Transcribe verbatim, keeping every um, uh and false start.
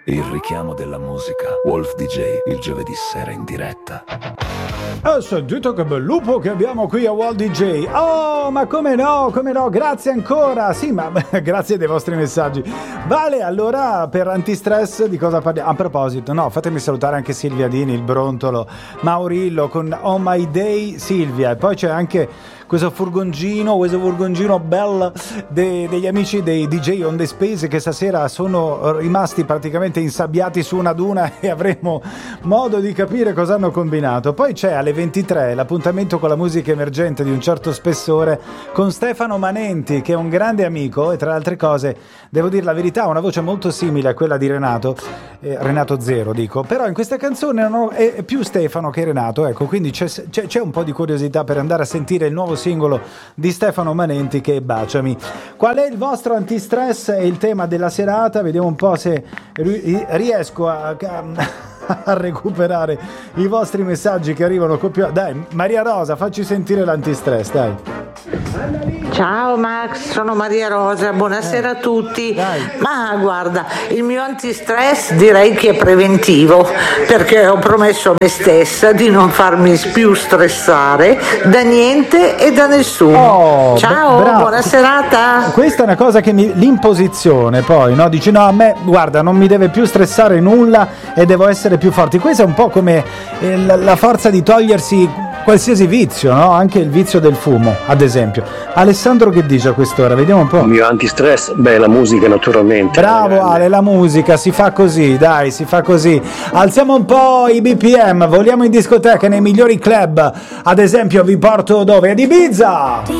Il richiamo della musica. Wolf D J, il giovedì sera in diretta. Ho sentito che bel lupo che abbiamo qui a Wolf D J. Oh, ma come no, come no, grazie ancora. Sì, ma grazie dei vostri messaggi. Vale, allora per antistress di cosa parliamo? A proposito, no, fatemi salutare anche Silvia Dini, il Brontolo, Maurillo con On My Day, Silvia. E poi c'è anche questo furgoncino, questo furgoncino bello de, degli amici dei D J on the Space che stasera sono rimasti praticamente insabbiati su una duna e avremo modo di capire cosa hanno combinato. Poi c'è alle ventitré l'appuntamento con la musica emergente di un certo spessore con Stefano Manenti, che è un grande amico e tra le altre cose, devo dire la verità, ha una voce molto simile a quella di Renato, eh, Renato Zero dico, però in questa canzone non ho, è più Stefano che Renato, ecco, quindi c'è, c'è, c'è un po' di curiosità per andare a sentire il nuovo singolo di Stefano Manenti che è Baciami. Qual è il vostro antistress? È il tema della serata, vediamo un po' se riesco a, a recuperare i vostri messaggi che arrivano coppia. Dai, Maria Rosa, facci sentire l'antistress, dai. Ciao Max, sono Maria Rosa, buonasera eh, a tutti. Dai. Ma guarda, il mio antistress direi che è preventivo, perché ho promesso a me stessa di non farmi più stressare da niente e da nessuno. Oh, ciao, bra- buona serata. Questa è una cosa che mi... l'imposizione poi, no? Dici no, a me, guarda, non mi deve più stressare nulla e devo essere più forti. Questo è un po' come eh, la, la forza di togliersi qualsiasi vizio, no? Anche il vizio del fumo, ad esempio. Alessandro che dice a quest'ora? Vediamo un po'. Il mio antistress? Beh, la musica naturalmente. Bravo Ale, la musica, si fa così, dai, si fa così. Alziamo un po' i B P M, voliamo in discoteca nei migliori club. Ad esempio vi porto dove? Ad Ibiza!